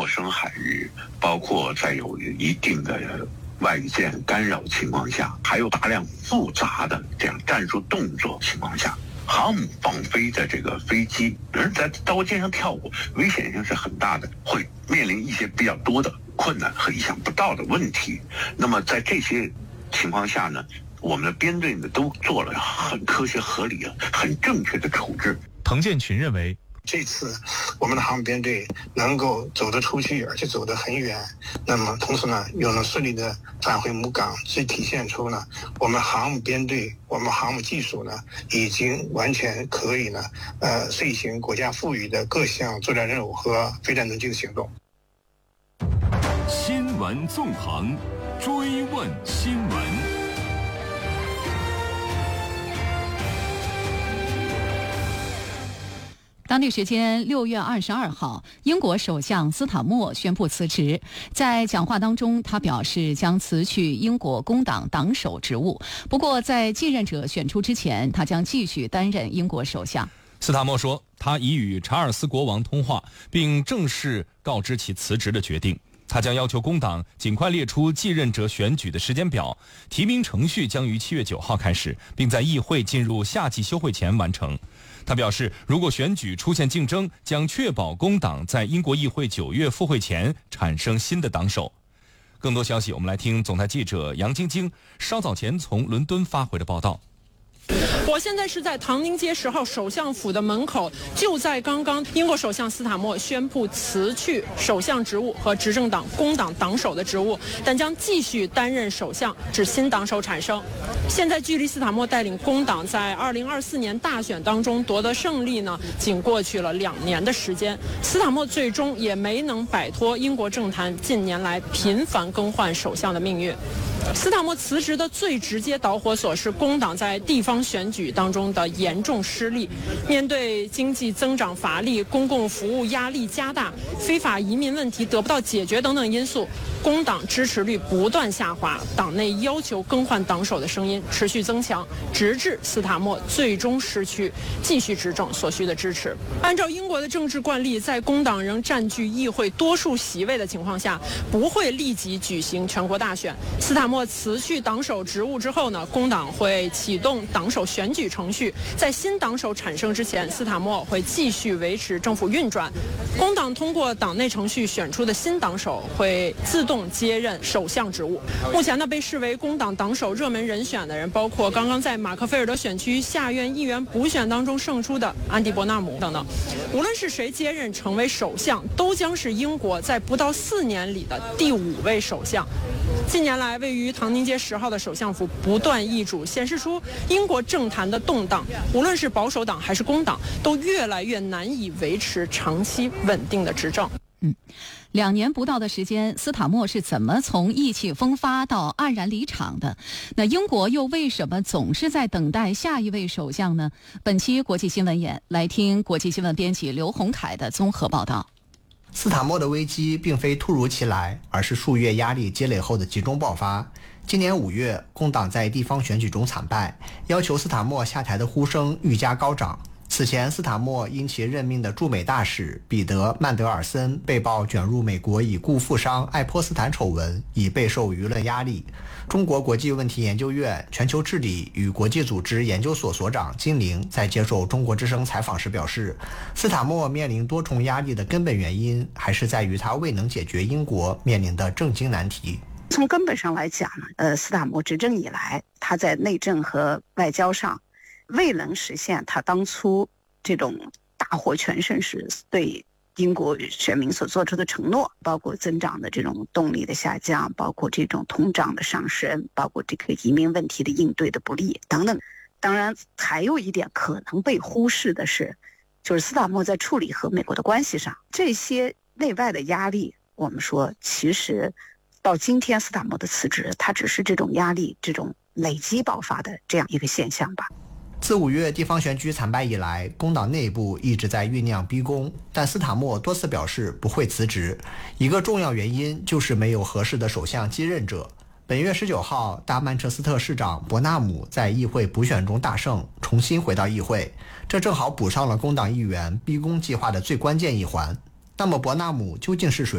深海域，包括在有一定的外舰干扰情况下，还有大量复杂的这样战术动作情况下，航母放飞的这个飞机，人在刀尖上跳舞，危险性是很大的，会面临一些比较多的困难和意想不到的问题。那么在这些情况下呢，我们的编队呢都做了很科学合理、很正确的处置。 彭建群认为， 这次我们的航母编队能够走得出去，而且走得很远，那么同时呢又能顺利的返回母港，这体现出呢我们航母编队、我们航母技术呢已经完全可以呢遂行国家赋予的各项作战任务和非战斗机的行动。 新闻纵横，追问新闻。 当地时间6月22号，英国首相斯塔默宣布辞职。在讲话当中，他表示将辞去英国工党党首职务。不过，在继任者选出之前，他将继续担任英国首相。 斯塔默说，他已与查尔斯国王通话，并正式告知其辞职的决定。他将要求工党尽快列出继任者选举的时间表，提名程序将于7月9号开始，并在议会进入夏季休会前完成。他表示，如果选举出现竞争，将确保工党在英国议会9月复会前产生新的党首。更多消息，我们来听总台记者杨晶晶稍早前从伦敦发回的报道。 我现在是在唐宁街10号首相府的门口，就在刚刚，英国首相斯塔默宣布辞去首相职务和执政党工党党首的职务，但将继续担任首相，至新党首产生。现在距离斯塔默带领工党在2024年大选当中夺得胜利呢，仅过去了2年的时间。斯塔默最终也没能摆脱英国政坛近年来频繁更换首相的命运。斯塔默辞职的最直接导火索是工党在地方选举当中的严重失利。面对经济增长乏力、公共服务压力加大、非法移民问题得不到解决等等因素，工党支持率不断下滑，党内要求更换党首的声音持续增强，直至斯塔默最终失去继续执政所需的支持。按照英国的政治惯例，在工党仍占据议会多数席位的情况下，不会立即举行全国大选。斯塔默辞去党首职务之后呢，工党会启动党首选举程序，在新党首产生之前，斯塔默会继续维持政府运转。工党通过党内程序选出的新党首会自动接任首相职务。目前呢，被视为工党党首热门人选的人包括刚刚在马克菲尔德选区下院议员补选当中胜出的安迪·伯纳姆等等。无论是谁接任成为首相，都将是英国在不到4年里的第5位首相。近年来，位于唐宁街10号的首相府不断易主，显示出英国政坛的动荡，无论是保守党还是工党，都越来越难以维持长期稳定的执政。 2年不到的时间，斯塔默是怎么从意气风发到黯然离场的？那英国又为什么总是在等待下一位首相呢？本期国际新闻眼，来听国际新闻编辑刘洪凯的综合报道。 斯塔默的危机并非突如其来，而是数月压力积累后的集中爆发。今年5月，工党在地方选举中惨败，要求斯塔默下台的呼声愈加高涨。此前，斯塔默因其任命的驻美大使彼得·曼德尔森被曝卷入美国已故富商爱泼斯坦丑闻，已备受舆论压力。中国国际问题研究院全球治理与国际组织研究所所长金玲在接受中国之声采访时表示，斯塔默面临多重压力的根本原因还是在于他未能解决英国面临的政经难题。 从根本上来讲呢，斯塔默执政以来，他在内政和外交上未能实现他当初这种大获全胜时对英国选民所做出的承诺，包括增长的这种动力的下降，包括这种通胀的上升，包括这个移民问题的应对的不利等等。当然还有一点可能被忽视的是，就是斯塔默在处理和美国的关系上，这些内外的压力，我们说其实到今天斯塔默的辞职，它只是这种压力这种累积爆发的这样一个现象吧。 自5月地方选举惨败以来，工党内部一直在酝酿逼宫，但斯塔默多次表示不会辞职。一个重要原因就是没有合适的首相继任者。本月19号，大曼彻斯特市长伯纳姆在议会补选中大胜，重新回到议会，这正好补上了工党议员逼宫计划的最关键一环。那么伯纳姆究竟是谁？